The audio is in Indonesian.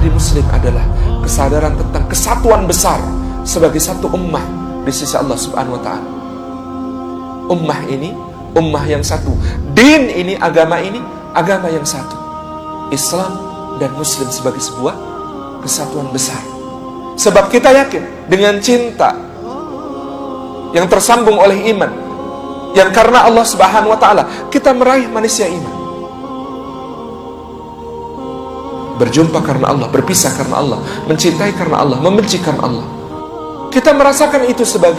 menjadi muslim adalah kesadaran tentang kesatuan besar sebagai satu ummah di sisi Allah Subhanahu wa ta'ala. Ummah ini ummah yang satu, din ini, agama yang satu. Islam dan muslim sebagai sebuah kesatuan besar. Sebab kita yakin dengan cinta yang tersambung oleh iman, yang karena Allah Subhanahu wa ta'ala kita meraih manisnya iman. Berjumpa karena Allah, berpisah karena Allah, mencintai karena Allah, membenci karena Allah. Kita merasakan itu sebagai